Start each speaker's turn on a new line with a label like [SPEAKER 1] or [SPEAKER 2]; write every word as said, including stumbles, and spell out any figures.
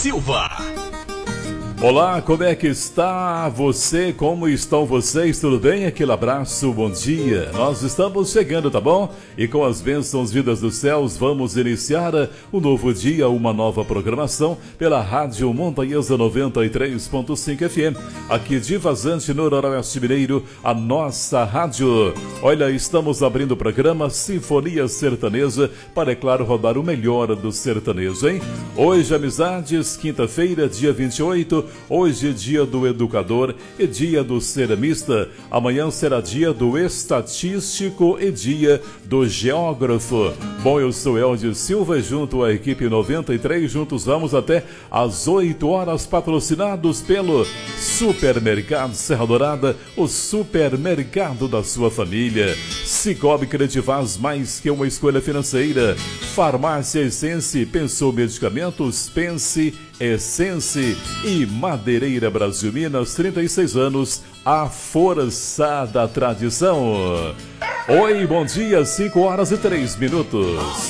[SPEAKER 1] Silva.
[SPEAKER 2] Olá, como é que está você? Como estão vocês? Tudo bem? Aquele abraço, bom dia. Nós estamos chegando, tá bom? E com as bênçãos vindas dos céus, vamos iniciar um novo dia, uma nova programação pela Rádio Montanhesa noventa e três ponto cinco F M. Aqui de Vazante, no Noroeste Mineiro, a nossa rádio. Olha, estamos abrindo o programa Sinfonia Sertaneja para, é claro, rodar o melhor do sertanejo, hein? Hoje, amizades, quinta-feira, dia vinte e oito. Hoje é dia do educador e dia do ceramista. Amanhã será dia do estatístico e dia do geógrafo. Bom, eu sou Eldio Silva e junto à equipe noventa e três, juntos vamos até às oito horas, patrocinados pelo Supermercado Serra Dourada, o supermercado da sua família. Cicobi Credivaz, mais que uma escolha financeira. Farmácia Essence, pensou medicamentos? Pense Essence. E Madeireira Brasil Minas, trinta e seis anos, a força da tradição. Oi, bom dia, cinco horas e três minutos.